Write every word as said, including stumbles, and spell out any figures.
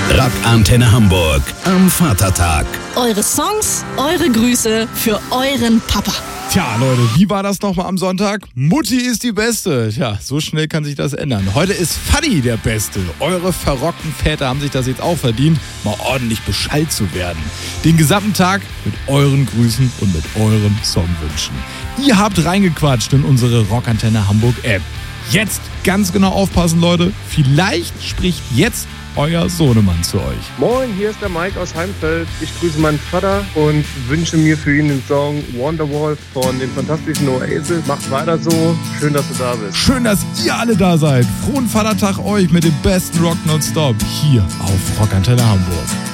Rockantenne Hamburg am Vatertag. Eure Songs, eure Grüße für euren Papa. Tja, Leute, wie war das nochmal am Sonntag? Mutti ist die Beste. Tja, so schnell kann sich das ändern. Heute ist Fanny der Beste. Eure verrockten Väter haben sich das jetzt auch verdient, mal ordentlich beschallt zu werden. Den gesamten Tag mit euren Grüßen und mit euren Songwünschen. Ihr habt reingequatscht in unsere Rockantenne Hamburg App. Jetzt ganz genau aufpassen, Leute. Vielleicht spricht jetzt euer Sohnemann zu euch. Moin, hier ist der Mike aus Heimfeld. Ich grüße meinen Vater und wünsche mir für ihn den Song Wonderwall von den fantastischen Oasis. Macht weiter so. Schön, dass du da bist. Schön, dass ihr alle da seid. Frohen Vatertag euch mit dem besten Rock nonstop hier auf Rockantenne Hamburg.